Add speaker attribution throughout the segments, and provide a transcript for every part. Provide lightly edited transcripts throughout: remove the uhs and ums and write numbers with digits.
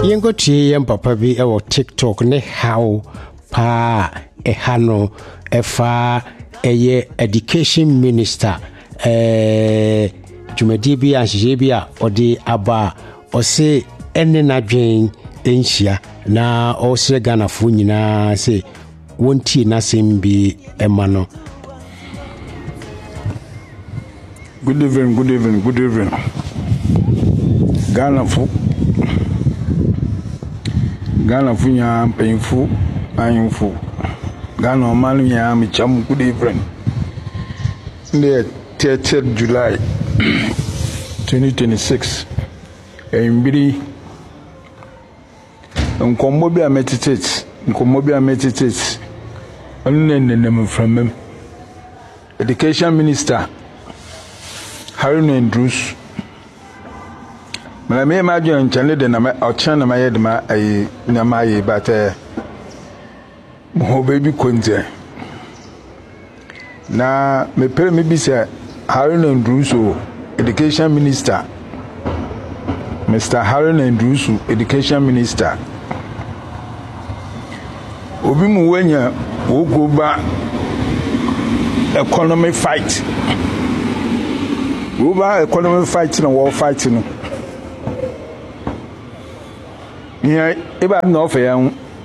Speaker 1: Yengo tie yem papa bi e wo TikTok ne how pa e hano e fa eye education minister jumadi bi anhye bi a odi aba o se enne na dwen enhia na o se Ghana fo nyina se wonti na sembi ema no.
Speaker 2: Good evening. Ghana fo nya painful ayinfo Ghana omanu nya me cham good evening. The 30th July 2026 embiri nkombo bi ametitate onnenem from Education Minister Harun Andrews. I may imagine Channel or Channel my head my but baby Quinte. Now, me pay me be say Harun Andrews, Education Minister. Mr. Harun Andrews, Education Minister. Obi muwenya wo go ba economic fight. Wo ba economic fight na war fight no. Yeah, if I'm not fair,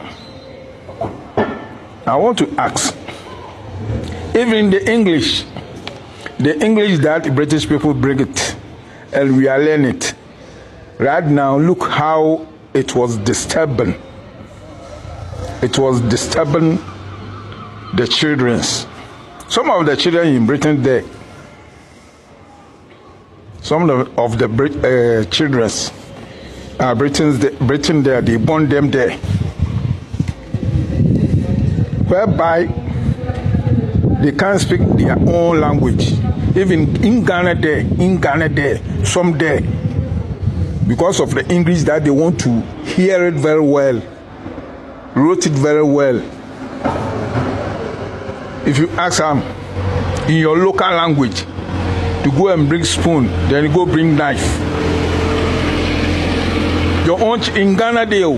Speaker 2: I want to ask, even the English that British people bring it, and we are learning it. Right now, look how it was disturbing. It was disturbing the children. Some of the children in Britain there, some of the children. Britain there, they born them there. Whereby they can't speak their own language. Even in Ghana there, some there. Because of the English that they want to hear it very well, wrote it very well. If you ask them in your local language to go and bring spoon, then you go bring knife. Your own in Ghana there.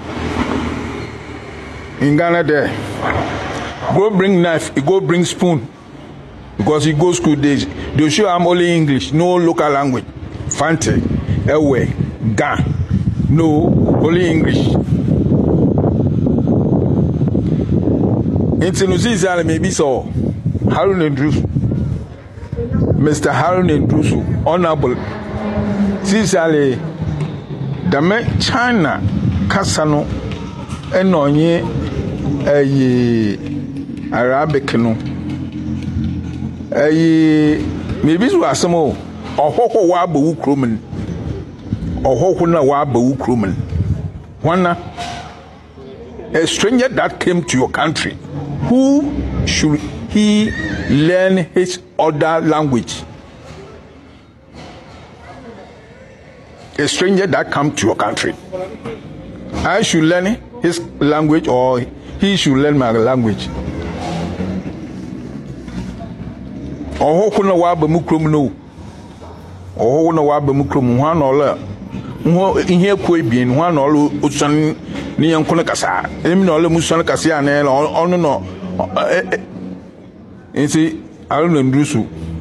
Speaker 2: In Ghana there. Go bring knife, you go bring spoon. Because you go school days. They show I'm only English, no local language. Fante, Ewe, Ga. No, only English. In Tunisia, maybe so. Harun Andrews. Mr. Harun Andrews, honorable. Sincerely. Dame China kasano enonye Arabic no maybe so asemo ohoko wa abawu kromen ohoko na wa abawu kromen wana a stranger that came to your country, who should he learn his other language? A stranger that come to your country, I should learn his language or he should learn my language. Oh, kuna waba mukrum no. Oh, kuna waba mukrum one or in here kwe bien one or usan ni yankuna kasa. Emi no le musan kasia ne ono no. Insi Harun Andrews.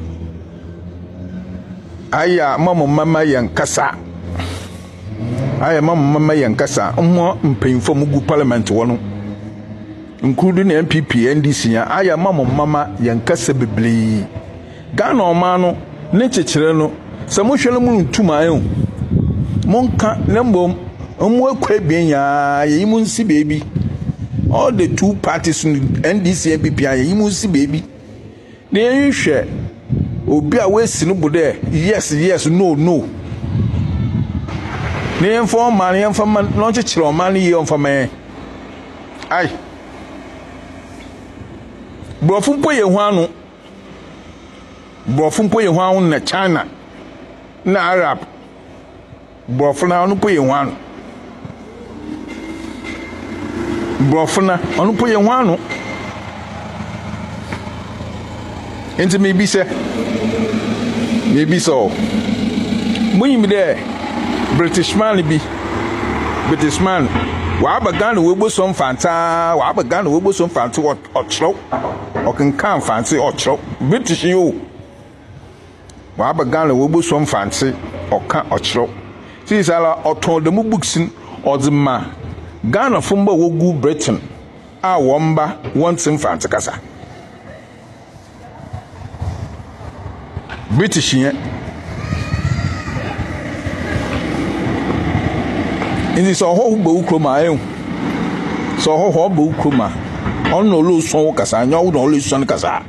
Speaker 2: Aya mama yankasa. I am Mama Yankasa, mpanyinfo mugu parliament wono, including MPP, NDC. I am Mama Yankasa bebree. Ghana omano ne chechire no, se mo hwele mu ntuma yo. Monka nembom omo akwa bienya ye mu nsi baby. All the two parties NDC MPP ye mu nsi baby. Ne hwe obi a we si no bude yes no. Ne inform man no chechiro man ye on for me. Ai. Brofun po ye ho anu na China na Arab. Brofuna anu po ye ho anu. Brofuna anu po ye ho anu. Enti maybe so. Munyim there British man be British-man, waba Ghana we both some fanta, waba Ghana we both some fancy or chop, or can come fancy or chop. British you. Waba Ghana we both some fancy or can or chop. See, Sala or told the books or the man. Ghana Fumba will go Britain. Ah, Wamba wants some fancy casa. British here. In this whole Bukroma, so how Bukroma on no loose son casa, no lose son casa.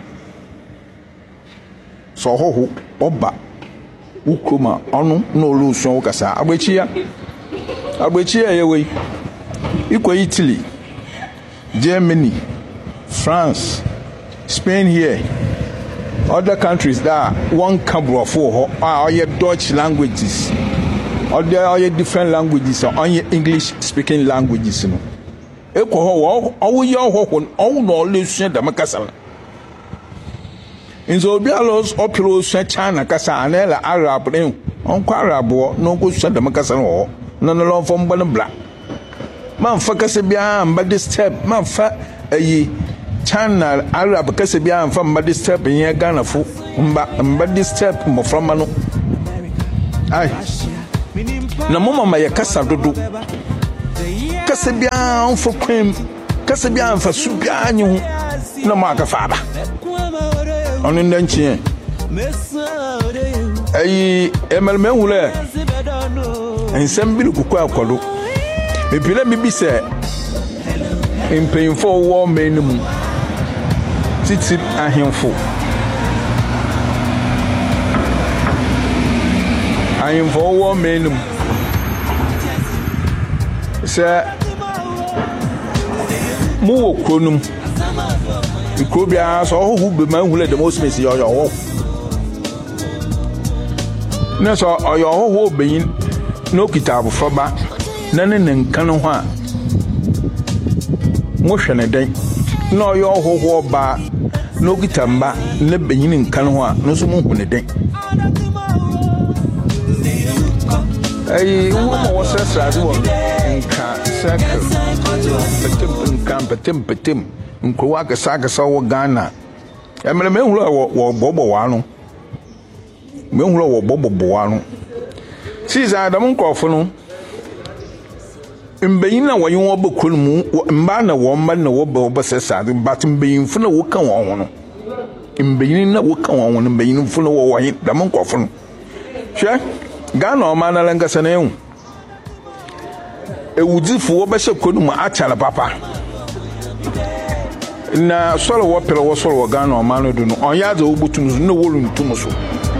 Speaker 2: So ho Oba Ukroma on no loose son casa. Abechia away. Equal Italy, Germany, France, Spain here. Other countries that one couple for are your Dutch languages. Or there are different languages or English speaking languages. Equal all your home, all knowledge, the Macassan. In Zobialos, Operos, China, Casa, and Arab, Uncle Arab, no good said the Macassan or none alone from Bonabla. Man for Casabian, but this step, man for a China, Arab, Casabian from Buddy Step in your Ghana for Buddy Step from Mano. Aye. Na mama ma yakasa dodo kasa bia for kwem kasa bia fa su bia anyu na ma ka fa ba onu ndanchi ayi emelme hule ensem bi ku kwa akodo mepile mi bi se empayinfo wo menum titi ahemfo ahemfo wo menum se mu okronum ikrobia so ho be man hule the most mesi yo na so oyo ho beyin no kitabu foba na ne nkan ho a mo hwene den na oyo ho ba no kitamba na beyin nkan ho a no so mo hune den ay wo mo sesa do nka circle petem nkwa ka saka wo Ghana emere me huro wo bobo wa no me huro wo bobo wa no siza adam nkofo no mbeyin na woyin wo bekun mu mba na wo mba na wo bo sesa but mbeyin fu na wo kan wo ho no mbeyin na wo kan wo no mbeyin fu na wo woyin dam nkofo no hwe Ghana o ma na langasa na ehu ewudifu wo be se konu mu achala papa na solo wo pele wo solo wo Ghana o ma no do no onya za obutu no wo runtum so